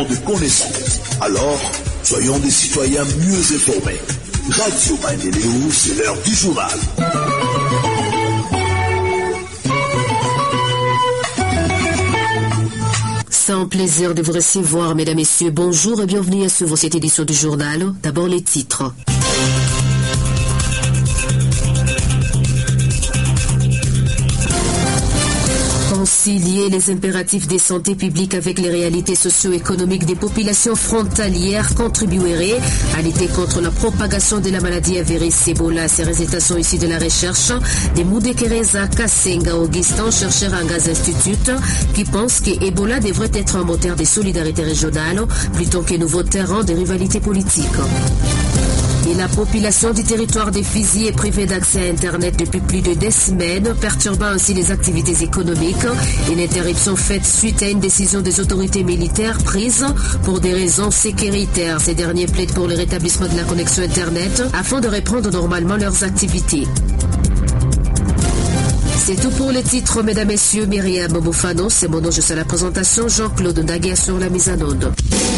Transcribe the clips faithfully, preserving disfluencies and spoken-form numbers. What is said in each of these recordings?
partageons de connaissances. Alors, soyons des citoyens mieux informés. Radio Maendeleo, c'est l'heure du journal. C'est un plaisir de vous recevoir, mesdames, messieurs. Bonjour et bienvenue sur cette édition du journal. D'abord les titres. Concilier les impératifs de santé publique avec les réalités socio-économiques des populations frontalières contribuerait à lutter contre la propagation de la maladie à virus Ebola. Ces résultats sont issus de la recherche de Mudekereza Kasenga Augustin, chercheur à Gaz Institute, qui pense que Ebola devrait être un moteur de solidarité régionale plutôt qu'un nouveau terrain de rivalité politique. Et la population du territoire de Fizi est privée d'accès à Internet depuis plus de deux semaines, perturbant ainsi les activités économiques. Une interruption faite suite à une décision des autorités militaires prise pour des raisons sécuritaires. Ces derniers plaident pour le rétablissement de la connexion Internet afin de reprendre normalement leurs activités. C'est tout pour les titres, mesdames, messieurs. Myriam Moufano, c'est mon nom, je suis à la présentation. Jean-Claude Ndaguia sur la mise en onde.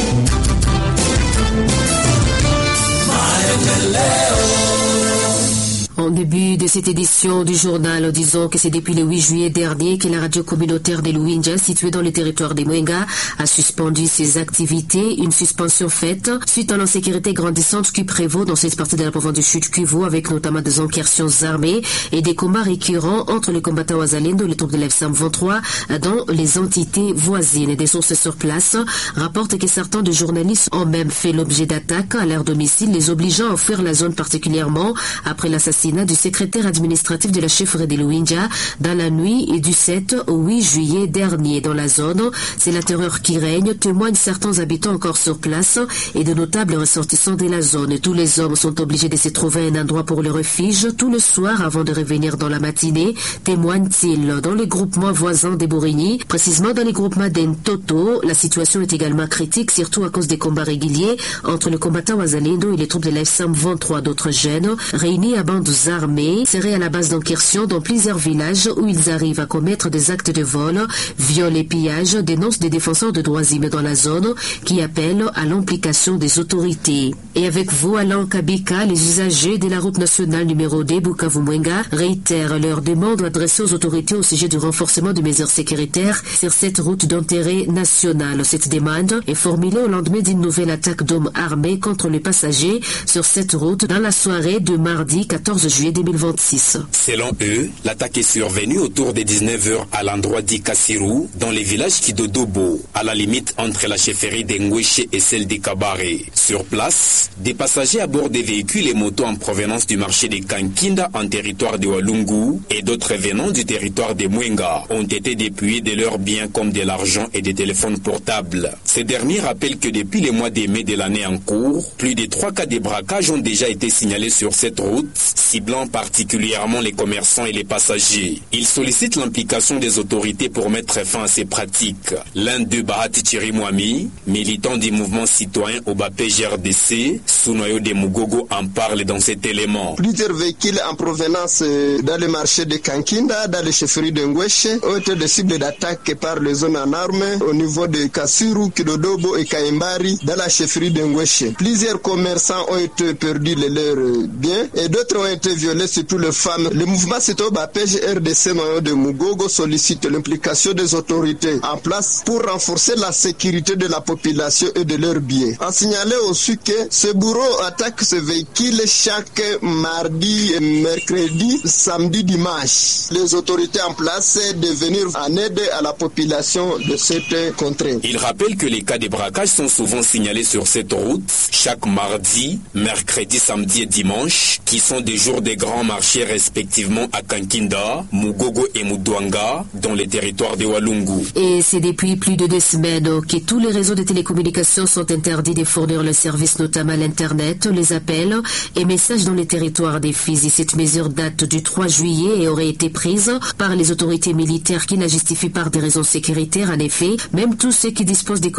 En début de cette édition du journal, disons que c'est depuis le huit juillet dernier que la radio communautaire de Luinja, située dans le territoire de Mwenga, a suspendu ses activités. Une suspension faite suite à l'insécurité grandissante qui prévaut dans cette partie de la province du Sud Kivu, avec notamment des incursions armées et des combats récurrents entre les combattants Wazalendo et les troupes de l'F C M vingt-trois dans les entités voisines. Des sources sur place rapportent que certains des journalistes ont même fait l'objet d'attaques à leur domicile, les obligeant à fuir la zone particulièrement après l'assassinat du secrétaire administratif de la chefferie de Luinja dans la nuit du sept au huit juillet dernier. Dans la zone, c'est la terreur qui règne, témoignent certains habitants encore sur place et de notables ressortissants de la zone. Tous les hommes sont obligés de se trouver un endroit pour le refuge tout le soir avant de revenir dans la matinée, témoignent-ils. Dans les groupements voisins des Bourigny, précisément dans les groupements d'Entoto, la situation est également critique, surtout à cause des combats réguliers entre le combattant Wazalendo et les troupes de l'F C M vingt-trois. D'autres jeunes réunis à bandes armés seraient à la base d'enquêtions dans plusieurs villages où ils arrivent à commettre des actes de vol, viols et pillages, dénoncent des défenseurs de droits humains dans la zone qui appellent à l'implication des autorités. Et avec vous, Alain Kabika, les usagers de la route nationale numéro deux Bukavu-Mwenga réitèrent leur demande adressée aux autorités au sujet du renforcement des mesures sécuritaires sur cette route d'intérêt national. Cette demande est formulée au lendemain d'une nouvelle attaque d'hommes armés contre les passagers sur cette route dans la soirée de mardi quatorze juillet deux mille vingt-six. Selon eux, l'attaque est survenue autour des dix-neuf heures à l'endroit d'Ikassirou, dans les villages Kidodobo, à la limite entre la chefferie d'Engweshe et celle de Kabare. Sur place, des passagers à bord des véhicules et motos en provenance du marché de Kankinda en territoire de Walungu et d'autres venant du territoire de Mwenga ont été dépouillés de leurs biens comme de l'argent et des téléphones portables. Ces derniers rappellent que depuis le mois de mai de l'année en cours, plus de trois cas de braquage ont déjà été signalés sur cette route, ciblant particulièrement les commerçants et les passagers. Ils sollicitent l'implication des autorités pour mettre fin à ces pratiques. L'un d'eux, Bahati Chirimwami, militant du mouvement citoyen au B A P G R D C, Sounoyo de Mugogo, en parle dans cet élément. Plusieurs véhicules en provenance dans le marché de Kankinda, dans les chefferies de Ngweshe, ont été des cibles d'attaque par les zones en armes au niveau de Kassiru, Kidodobo et Kaimbari, dans la chefferie de Ngweshe. Plusieurs commerçants ont été perdus de leurs biens et d'autres ont été violés, surtout les femmes. Le mouvement citoyen B A P G R D C Noyo de Mugogo sollicite l'implication des autorités en place pour renforcer la sécurité de la population et de leurs biens. En signalant aussi que ce bureau attaque ce véhicule chaque mardi, mercredi, samedi, dimanche. Les autorités en place de venir en aide à la population de cette contrée. Il rappelle que les cas de braquage sont souvent signalés sur cette route chaque mardi, mercredi, samedi et dimanche, qui sont des jours des grands marchés respectivement à Kankinda, Mugogo et Mudwanga, dans les territoires de Walungu. Et c'est depuis plus de deux semaines que tous les réseaux de télécommunications sont interdits de fournir le service, notamment l'Internet, les appels et messages dans les territoires des Fizi. Cette mesure date du trois juillet et aurait été prise par les autorités militaires qui la justifient par des raisons sécuritaires. En effet, même tous ceux qui disposent des connexions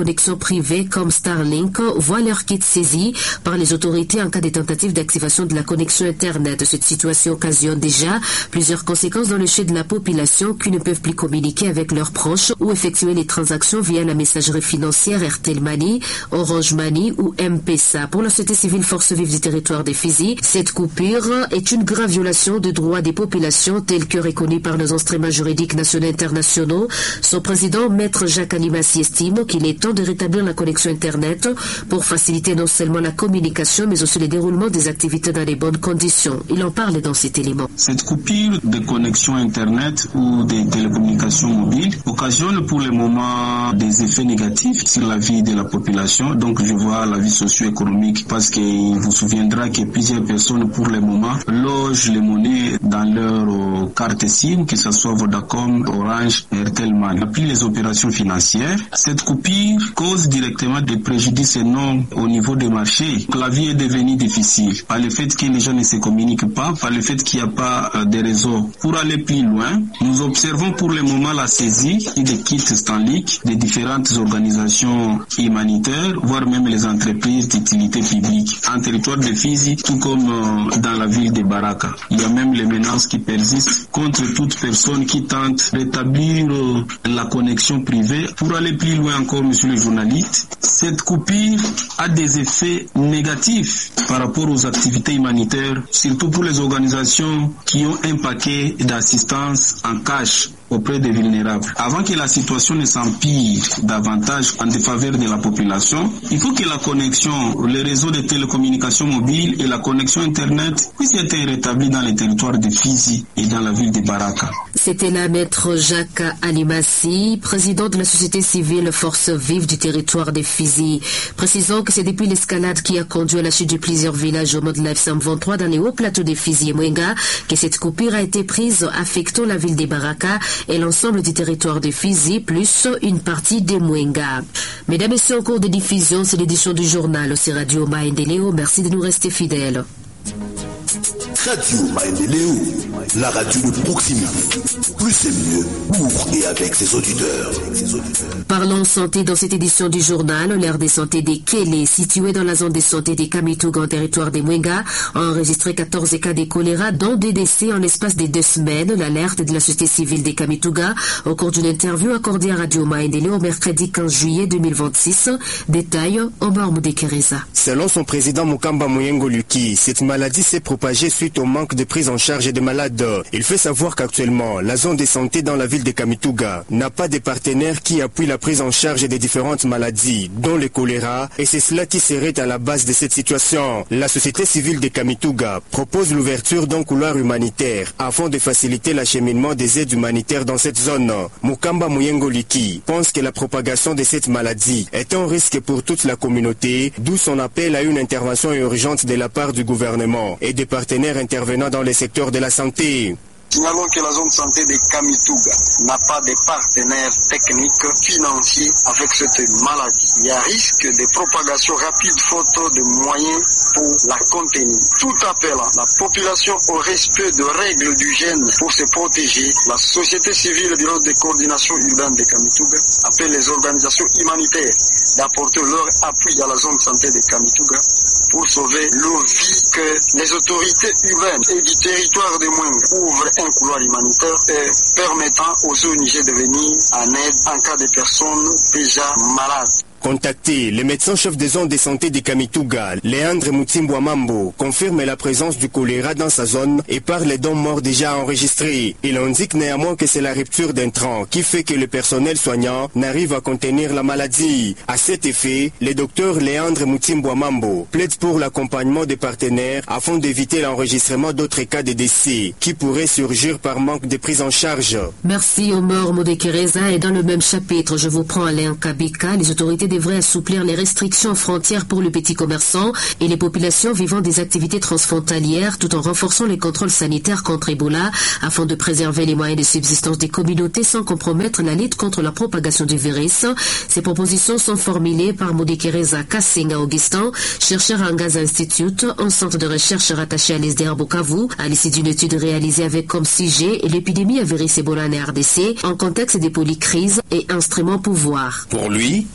connexion privée comme Starlink voient leur kit saisi par les autorités en cas de tentative d'activation de la connexion Internet. Cette situation occasionne déjà plusieurs conséquences dans le chef de la population qui ne peuvent plus communiquer avec leurs proches ou effectuer les transactions via la messagerie financière Airtel Money, Orange Money ou M-Pesa. Pour la société civile Force Vive du territoire des Fizi, cette coupure est une grave violation des droits des populations tels que reconnus par nos instruments juridiques nationaux et internationaux. Son président, Maître Jacques Alimassi, estime qu'il est temps de rétablir la connexion Internet pour faciliter non seulement la communication mais aussi le déroulement des activités dans les bonnes conditions. Il en parle dans cet élément. Cette coupure de connexion Internet ou des télécommunications mobiles occasionne pour le moment des effets négatifs sur la vie de la population. Donc je vois la vie socio-économique parce qu'il vous souviendra que plusieurs personnes pour le moment logent les monnaies dans leur carte SIM, que ce soit Vodacom, Orange, Airtel Money. Après les opérations financières, cette coupure cause directement des préjudices énormes au niveau des marchés. La vie est devenue difficile par le fait que les gens ne se communiquent pas, par le fait qu'il n'y a pas euh, de réseau. Pour aller plus loin, nous observons pour le moment la saisie des kits Starlink des différentes organisations humanitaires, voire même les entreprises d'utilité publique en territoire de Fizi, tout comme euh, dans la ville de Baraka. Il y a même les menaces qui persistent contre toute personne qui tente d'établir euh, la connexion privée. Pour aller plus loin encore, monsieur le journaliste, cette coupure a des effets négatifs par rapport aux activités humanitaires, surtout pour les organisations qui ont un paquet d'assistance en cash auprès des vulnérables. Avant que la situation ne s'empire davantage en défaveur de la population, il faut que la connexion, le réseau de télécommunications mobiles et la connexion Internet puissent être rétablis dans les territoires de Fizi et dans la ville de Baraka. C'était là Maître Jacques Alimassi, président de la société civile Force Vive du territoire des Fizi. Précisons que c'est depuis l'escalade qui a conduit à la chute de plusieurs villages au mode Live cent vingt-trois dans les hauts plateaux des Fizi et Mwenga que cette coupure a été prise, affectant la ville de Baraka et l'ensemble du territoire de Fizi, plus une partie des Mwenga. Mesdames et messieurs, en cours de diffusion, c'est l'édition du journal. C'est Radio Maendeleo. Merci de nous rester fidèles. Radio Maendeleo, la radio de proximité. Plus c'est mieux pour et avec ses auditeurs. Parlons santé dans cette édition du journal. L'aire de santé des Kélé, située dans la zone de santé des Kamituga en territoire des Mwenga, a enregistré quatorze cas de choléra, dont deux décès en l'espace de deux semaines. L'alerte de la société civile des Kamituga au cours d'une interview accordée à Radio Maendeleo mercredi quinze juillet deux mille vingt-six. Détail Omar Moudekereza. Selon son président Mukamba Muyengo Luki, cette maladie s'est propagée suite au manque de prise en charge des malades. Il fait savoir qu'actuellement, la zone de santé dans la ville de Kamituga n'a pas de partenaires qui appuient la prise en charge des différentes maladies, dont le choléra, et c'est cela qui serait à la base de cette situation. La société civile de Kamituga propose l'ouverture d'un couloir humanitaire afin de faciliter l'acheminement des aides humanitaires dans cette zone. Mukamba Muyengo Liki pense que la propagation de cette maladie est un risque pour toute la communauté, d'où son appel à une intervention urgente de la part du gouvernement et des partenaires intervenant dans les secteurs de la santé. Signalons que la zone santé de Kamituga n'a pas de partenaires techniques, financiers avec cette maladie. Il y a risque de propagation rapide faute de moyens pour la contenir. Tout appelant la population au respect de règles d'hygiène pour se protéger, la société civile bureau de coordination urbaine de Kamituga appelle les organisations humanitaires d'apporter leur appui à la zone santé de Kamituga pour sauver leur vie, que les autorités urbaines et du territoire de Mwenga ouvrent un couloir humanitaire et permettant aux O N G de venir en aide en cas de personnes déjà malades. Contacté, le médecin-chef des zones de santé de Kamituga, Léandre Mutimbwa Mambo, confirme la présence du choléra dans sa zone et parle d'un mort déjà enregistré. Il indique néanmoins que c'est la rupture d'intrants qui fait que le personnel soignant n'arrive à contenir la maladie. À cet effet, le docteur Léandre Mutimbwa Mambo plaide pour l'accompagnement des partenaires afin d'éviter l'enregistrement d'autres cas de décès qui pourraient surgir par manque de prise en charge. Merci Omar Moudekereza. Et dans le même chapitre, je vous prends Alain Kabika. Les autorités devrait assouplir les restrictions aux frontières pour les petits commerçants et les populations vivant des activités transfrontalières tout en renforçant les contrôles sanitaires contre Ebola afin de préserver les moyens de subsistance des communautés sans compromettre la lutte contre la propagation du virus. Ces propositions sont formulées par Moudekereza Kassenga Augustin, chercheur à Ngaza Institute, un centre de recherche rattaché à l'E S D R Bukavu, à l'issue d'une étude réalisée avec comme sujet l'épidémie à virus Ebola en R D C en contexte des polycrises et instruments pouvoir. Pour lui, la réponse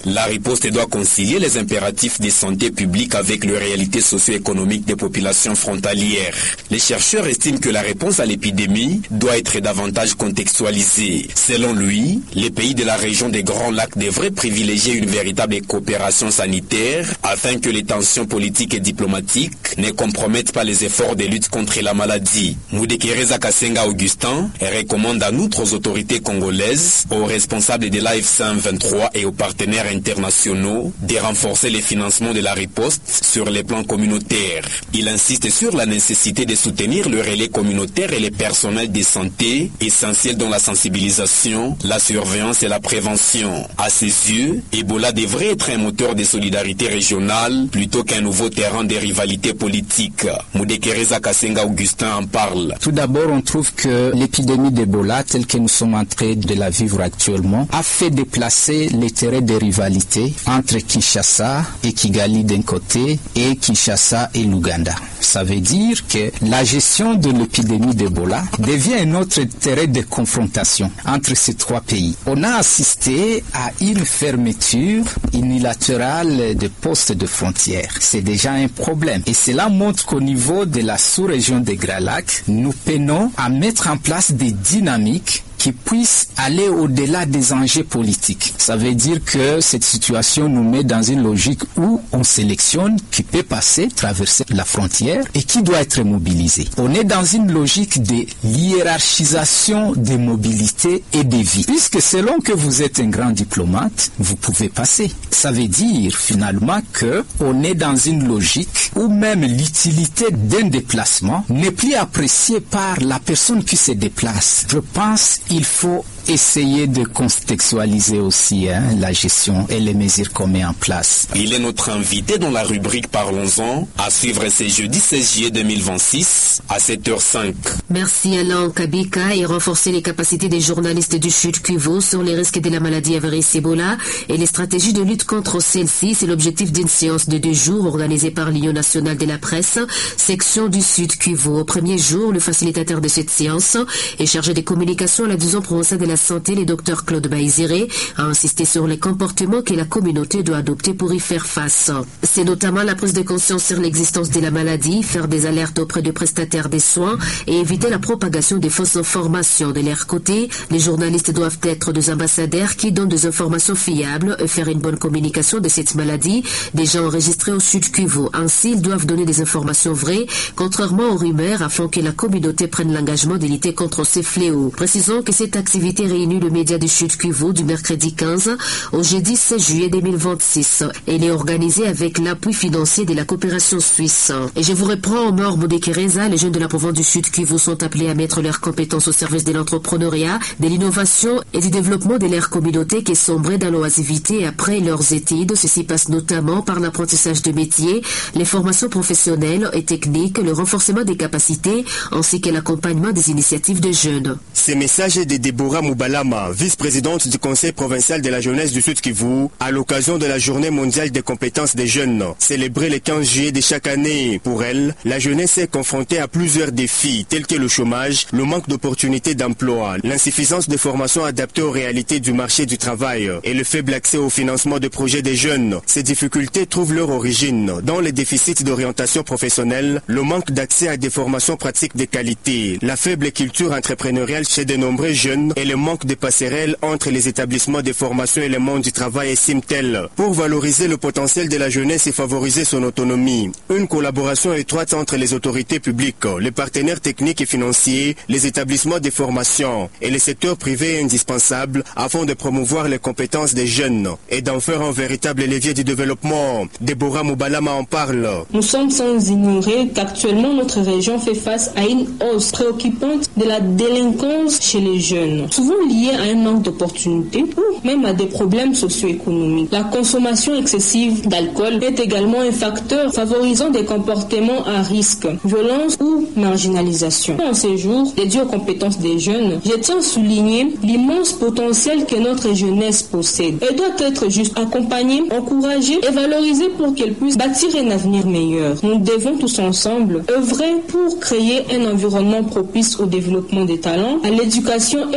riposte doit concilier les impératifs de santé publique avec les réalités socio-économiques des populations frontalières. Les chercheurs estiment que la réponse à l'épidémie doit être davantage contextualisée. Selon lui, les pays de la région des Grands Lacs devraient privilégier une véritable coopération sanitaire afin que les tensions politiques et diplomatiques ne compromettent pas les efforts de lutte contre la maladie. Mudekereza Kasenga Augustin recommande en outre aux autorités congolaises, aux responsables de l'A F C M vingt-trois et aux partenaires internationaux de renforcer les financements de la riposte sur les plans communautaires. Il insiste sur la nécessité de soutenir le relais communautaire et les personnels de santé, essentiels dans la sensibilisation, la surveillance et la prévention. À ses yeux, Ebola devrait être un moteur de solidarité régionale plutôt qu'un nouveau terrain de rivalité politique. Mudekereza Kasenga Augustin en parle. Tout d'abord, on trouve que l'épidémie d'Ebola, telle que nous sommes en train de la vivre actuellement, a fait déplacer les terrains de rivalité entre Kinshasa et Kigali d'un côté et Kinshasa et l'Ouganda. Ça veut dire que la gestion de l'épidémie d'Ebola devient un autre terrain de confrontation entre ces trois pays. On a assisté à une fermeture unilatérale de postes de frontières. C'est déjà un problème. Et cela montre qu'au niveau de la sous-région des Grands Lacs, nous peinons à mettre en place des dynamiques qui puissent aller au-delà des enjeux politiques. Ça veut dire que cette situation nous met dans une logique où on sélectionne qui peut passer, traverser la frontière et qui doit être mobilisé. On est dans une logique de hiérarchisation des mobilités et des vies. Puisque selon que vous êtes un grand diplomate, vous pouvez passer. Ça veut dire finalement que on est dans une logique où même l'utilité d'un déplacement n'est plus appréciée par la personne qui se déplace. Je pense il faut essayer de contextualiser aussi hein, la gestion et les mesures qu'on met en place. Il est notre invité dans la rubrique Parlons-en, à suivre ce jeudi seize juillet deux mille vingt-six à sept heures cinq. Merci Alain Kabika et renforcer les capacités des journalistes du Sud Kivu sur les risques de la maladie à virus Ebola et les stratégies de lutte contre celle-ci. C'est l'objectif d'une séance de deux jours organisée par l'Union nationale de la presse, section du Sud Kivu. Au premier jour, le facilitateur de cette séance est chargé des communications à la division provinciale de la santé, le docteur Claude Baïzéré, a insisté sur les comportements que la communauté doit adopter pour y faire face. C'est notamment la prise de conscience sur l'existence de la maladie, faire des alertes auprès des prestataires des soins et éviter la propagation des fausses informations. De leur côté, les journalistes doivent être des ambassadeurs qui donnent des informations fiables et faire une bonne communication de cette maladie déjà enregistrée au Sud Kivu. Ainsi, ils doivent donner des informations vraies, contrairement aux rumeurs, afin que la communauté prenne l'engagement de lutter contre ces fléaux. Précisons que cette activité réunit le média du Sud Kivu du mercredi quinze au jeudi seize juillet deux mille vingt-six. Elle est organisée avec l'appui financier de la coopération suisse. Et je vous reprends au mort Mudekereza, les jeunes de la province du Sud Kivu sont appelés à mettre leurs compétences au service de l'entrepreneuriat, de l'innovation et du développement de leur communauté qui est sombrée dans l'oisivité après leurs études. Ceci passe notamment par l'apprentissage de métiers, les formations professionnelles et techniques, le renforcement des capacités ainsi que l'accompagnement des initiatives de jeunes. Ces messages de Deborah Moubalama, vice-présidente du Conseil provincial de la jeunesse du Sud Kivu, à l'occasion de la Journée mondiale des compétences des jeunes, célébrée le quinze juillet de chaque année. Pour elle, la jeunesse est confrontée à plusieurs défis, tels que le chômage, le manque d'opportunités d'emploi, l'insuffisance de formations adaptées aux réalités du marché du travail et le faible accès au financement de projets des jeunes. Ces difficultés trouvent leur origine dans les déficits d'orientation professionnelle, le manque d'accès à des formations pratiques de qualité, la faible culture entrepreneuriale chez de nombreux jeunes et le manque de passerelles entre les établissements de formation et le monde du travail, estime-t-elle. Pour valoriser le potentiel de la jeunesse et favoriser son autonomie, une collaboration étroite entre les autorités publiques, les partenaires techniques et financiers, les établissements de formation et les secteurs privés est indispensable afin de promouvoir les compétences des jeunes et d'en faire un véritable levier du développement. Deborah Moubalama en parle. Nous sommes sans ignorer qu'actuellement notre région fait face à une hausse préoccupante de la délinquance chez les jeunes, souvent liée à un manque d'opportunités ou même à des problèmes socio-économiques. La consommation excessive d'alcool est également un facteur favorisant des comportements à risque, violence ou marginalisation. En ces jours dédiés aux compétences des jeunes, je tiens à souligner l'immense potentiel que notre jeunesse possède. Elle doit être juste accompagnée, encouragée et valorisée pour qu'elle puisse bâtir un avenir meilleur. Nous devons tous ensemble œuvrer pour créer un environnement propice au développement des talents, à l'éducation et au respect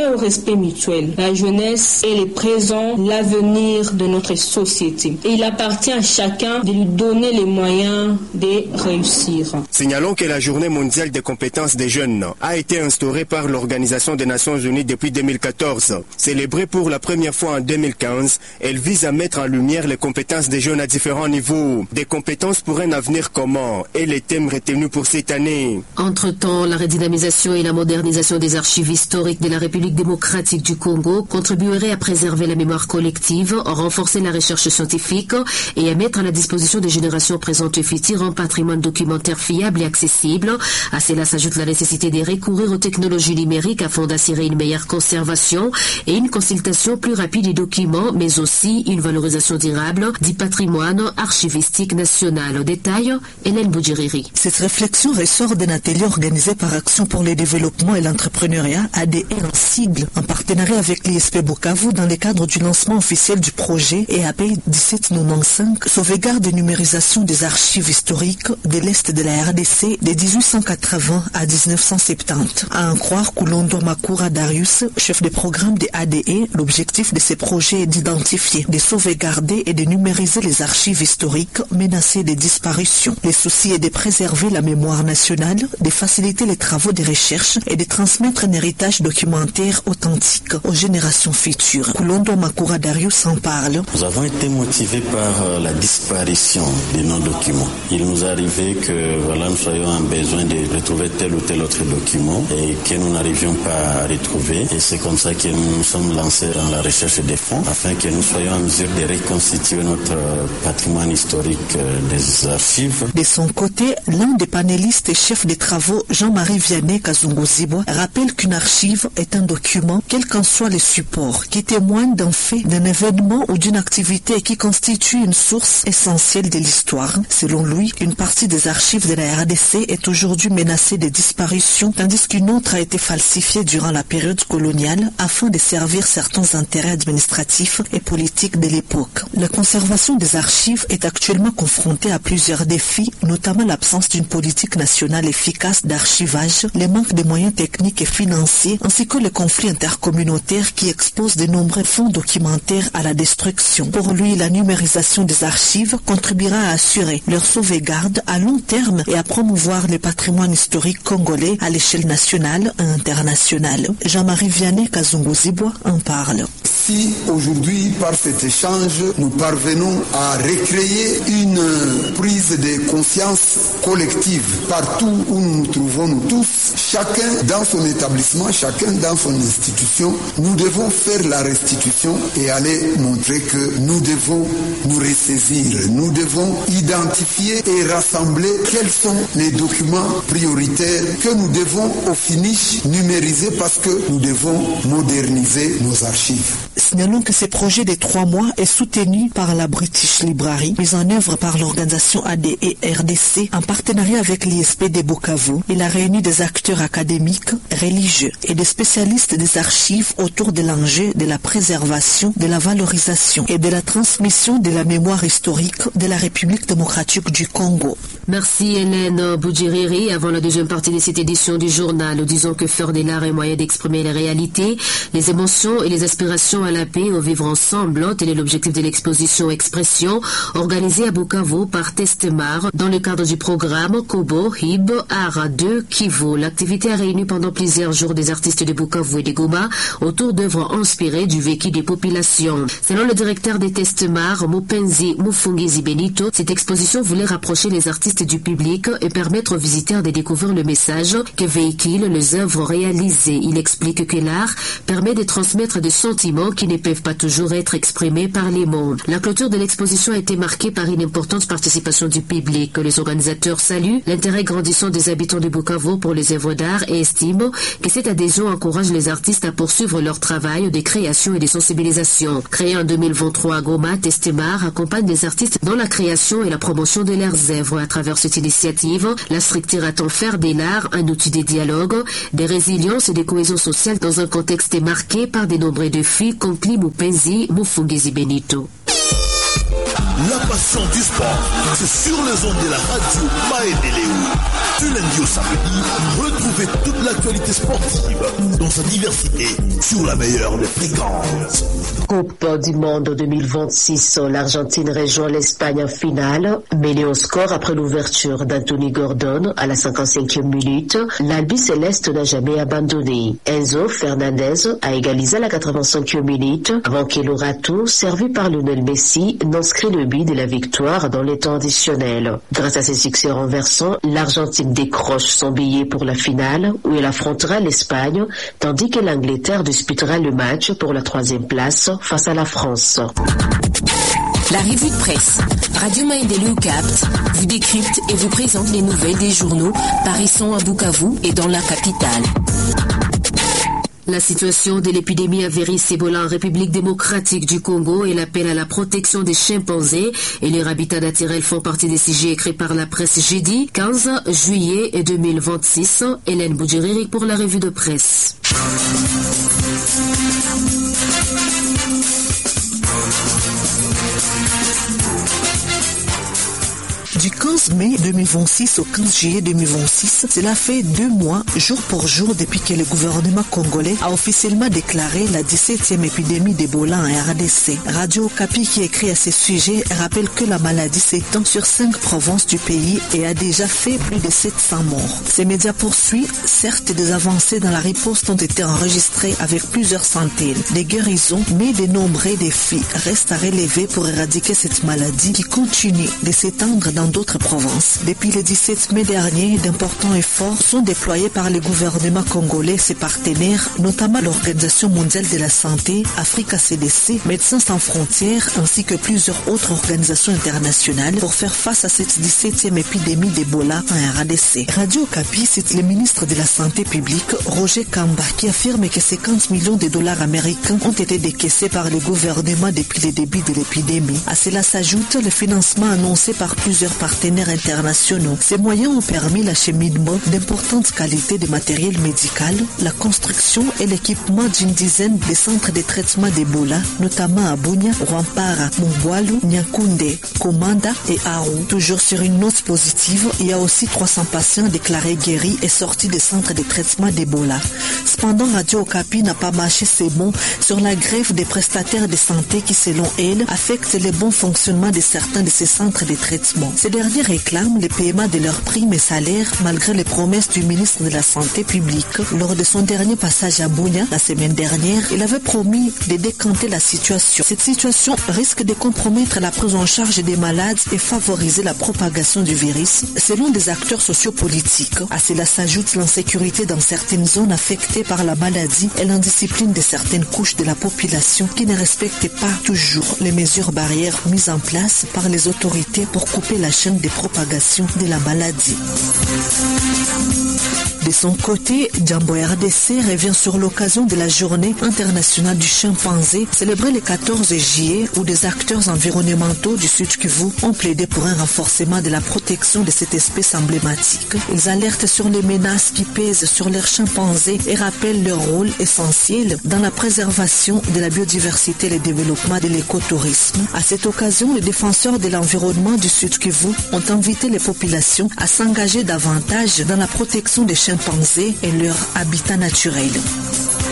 respect mutuel. La jeunesse est le présent, l'avenir de notre société. Et il appartient à chacun de lui donner les moyens de réussir. Signalons que la Journée mondiale des compétences des jeunes a été instaurée par l'Organisation des Nations Unies depuis deux mille quatorze. Célébrée pour la première fois en deux mille quinze, elle vise à mettre en lumière les compétences des jeunes à différents niveaux. Des compétences pour un avenir commun est le thème retenu pour cette année. Entre-temps, la redynamisation et la modernisation des archives historiques de la République démocratique du Congo contribuerait à préserver la mémoire collective, à renforcer la recherche scientifique et à mettre à la disposition des générations présentes et futures un patrimoine documentaire fiable et accessible. À cela s'ajoute la nécessité de recourir aux technologies numériques afin d'assurer une meilleure conservation et une consultation plus rapide des documents, mais aussi une valorisation durable du patrimoine archivistique national. Au détail, Hélène Boudjiriri. Cette réflexion ressort d'un atelier organisé par Action pour le développement et l'entrepreneuriat, A D E en sigle, en partenariat avec l'I S P Bukavu dans le cadre du lancement officiel du projet E A P dix-sept cent quatre-vingt-quinze, sauvegarde et numérisation des archives historiques de l'Est de la R D C de dix-huit cent quatre-vingts à dix-neuf cent soixante-dix. À en croire Koulondo Makura Darius, chef de programme de A D E, l'objectif de ces projets est d'identifier, de sauvegarder et de numériser les archives historiques menacées de disparition. Le souci est de préserver la mémoire nationale, de faciliter les travaux de recherche et de transmettre un héritage documentaire authentique aux générations futures. Koulondo Makura Darius en parle. Nous avons été motivés par la disparition de nos documents. Il nous arrivait que voilà, nous soyons en besoin de retrouver tel ou tel autre document et que nous n'arrivions pas à retrouver. Et c'est comme ça que nous nous sommes lancés dans la recherche des fonds afin que nous soyons en mesure de reconstituer notre patrimoine historique des archives. De son côté, l'un des panélistes et chef des travaux, Jean-Marie Vianney Kazunguzibwa, rappelle qu'une archive est un document, quel qu'en soit le support, qui témoigne d'un fait, d'un événement ou d'une activité qui constitue une source essentielle de l'histoire. Selon lui, une partie des archives de la R D C est aujourd'hui menacée de disparition, tandis qu'une autre a été falsifiée durant la période coloniale afin de servir certains intérêts administratifs et politiques de l'époque. La conservation des archives est actuellement confrontée à plusieurs défis, notamment l'absence d'une politique nationale efficace d'archivage, le manque de moyens techniques et financiers, ainsi que le conflit intercommunautaire qui expose de nombreux fonds documentaires à la destruction. Pour lui, la numérisation des archives contribuera à assurer leur sauvegarde à long terme et à promouvoir le patrimoine historique congolais à l'échelle nationale et internationale. Jean-Marie Vianney Kazunguzibwa en parle. Si aujourd'hui, par cet échange, nous parvenons à recréer une prise de conscience collective partout où nous nous trouvons, nous tous, chacun dans son établissement, chacun dans son institution, nous devons faire la restitution et aller montrer que nous devons nous ressaisir, nous devons identifier et rassembler quels sont les documents prioritaires que nous devons au finish numériser parce que nous devons moderniser nos archives. Signalons que ce projet de trois mois est soutenu par la British Library, mis en œuvre par l'organisation A D E R D C en partenariat avec l'I S P de Bukavu. Il a réuni des acteurs académiques, religieux et des spécialistes des archives autour de l'enjeu de la préservation, de la valorisation et de la transmission de la mémoire historique de la République démocratique du Congo. Merci Hélène Boudjiriri. Avant la deuxième partie de cette édition du journal, disons que faire de l'art est moyen d'exprimer les réalités, les émotions et les aspirations à la paix au vivre ensemble. Tel est l'objectif de l'exposition Expression organisée à Bukavu par Testemar dans le cadre du programme Kobo Hib Art deux Kivu. L'activité a réuni pendant plusieurs jours des artistes de Bukavu et de Goma autour d'œuvres inspirées du vécu des populations. Selon le directeur des Testemar, Mupenzi Mufungizi Benito, cette exposition voulait rapprocher les artistes du public et permettre aux visiteurs de découvrir le message que véhiculent les œuvres réalisées. Il explique que l'art permet de transmettre des sentiments qui ne peuvent pas toujours être exprimés par les mots. La clôture de l'exposition a été marquée par une importante participation du public. Les organisateurs saluent l'intérêt grandissant des habitants de Bukavu pour les œuvres d'art et estiment que cette adhésion encourage les artistes à poursuivre leur travail de création et de sensibilisation. Créé en deux mille vingt-trois à Goma, Testemar accompagne les artistes dans la création et la promotion de leurs œuvres. À travers cette initiative, la structure attend faire de l'art un outil de dialogue, de résilience et de cohésion sociale dans un contexte marqué par de nombreux défis, conclut Mupenzi Mufungizi Benito. La passion du sport, c'est sur les ondes de la radio Maendeleo. Du lundi au samedi, retrouvez toute l'actualité sportive dans sa diversité sur la meilleure des fréquences. Coupe du Monde deux mille vingt-six, l'Argentine rejoint l'Espagne en finale. Mêlée au score après l'ouverture d'Anthony Gordon à la cinquante-cinquième minute, l'Albi Céleste n'a jamais abandonné. Enzo Fernandez a égalisé à la quatre-vingt-cinquième minute avant que Lorato, servi par Lionel Messi, n'inscrit le but de la victoire dans les temps additionnels. Grâce à ses succès renversants, l'Argentine décroche son billet pour la finale où elle affrontera l'Espagne, tandis que l'Angleterre disputera le match pour la troisième place face à la France. La revue de presse Radio Maendeleo capte, vous décrypte et vous présente les nouvelles des journaux paraissant à Bukavu et dans la capitale. La situation de l'épidémie avérée Ebola en République démocratique du Congo et l'appel à la protection des chimpanzés et leurs habitats naturels font partie des sujets écrits par la presse jeudi quinze juillet deux mille vingt-six. Hélène Boudjériri pour la revue de presse. Du quinze mai deux mille vingt-six au quinze juillet deux mille vingt-six, cela fait deux mois, jour pour jour, depuis que le gouvernement congolais a officiellement déclaré la dix-septième épidémie d'Ebola en R D C. Radio Okapi, qui écrit à ce sujet, rappelle que la maladie s'étend sur cinq provinces du pays et a déjà fait plus de sept cents morts. Ces médias poursuivent, certes, des avancées dans la riposte ont été enregistrées avec plusieurs centaines de guérisons, mais de nombreux défis restent à relever pour éradiquer cette maladie qui continue de s'étendre dans d'autres provinces. Depuis le dix-sept mai dernier, d'importants efforts sont déployés par le gouvernement congolais et ses partenaires, notamment l'Organisation mondiale de la santé, Africa C D C, Médecins sans frontières, ainsi que plusieurs autres organisations internationales pour faire face à cette dix-septième épidémie d'Ebola en R D C. Radio Okapi cite le ministre de la Santé publique, Roger Kamba, qui affirme que cinquante millions de dollars américains ont été décaissés par le gouvernement depuis le début de l'épidémie. À cela s'ajoute le financement annoncé par plusieurs partenaires internationaux. Ces moyens ont permis l'acheminement d'importantes qualités de matériel médical, la construction et l'équipement d'une dizaine de centres de traitement d'Ebola, notamment à Bunia, Rwampara, Mungwalu, Nyakunde, Komanda et Aru. Toujours sur une note positive, il y a aussi trois cents patients déclarés guéris et sortis des centres de traitement d'Ebola. Cependant, Radio Okapi n'a pas mâché ses mots sur la grève des prestataires de santé qui, selon elle, affecte le bon fonctionnement de certains de ces centres de traitement. Ces derniers réclament le paiement de leurs primes et salaires malgré les promesses du ministre de la Santé publique. Lors de son dernier passage à Bunia la semaine dernière, il avait promis de décanter la situation. Cette situation risque de compromettre la prise en charge des malades et favoriser la propagation du virus, selon des acteurs sociopolitiques. À cela s'ajoute l'insécurité dans certaines zones affectées par la maladie et l'indiscipline de certaines couches de la population qui ne respectent pas toujours les mesures barrières mises en place par les autorités pour couper la chaîne de propagation de la maladie. De son côté, Jambo R D C revient sur l'occasion de la journée internationale du chimpanzé, célébrée le quatorze juillet, où des acteurs environnementaux du Sud Kivu ont plaidé pour un renforcement de la protection de cette espèce emblématique. Ils alertent sur les menaces qui pèsent sur les chimpanzés et rappellent leur rôle essentiel dans la préservation de la biodiversité et le développement de l'écotourisme. À cette occasion, les défenseurs de l'environnement du Sud Kivu ont invité les populations à s'engager davantage dans la protection des chimpanzés et leur habitat naturel.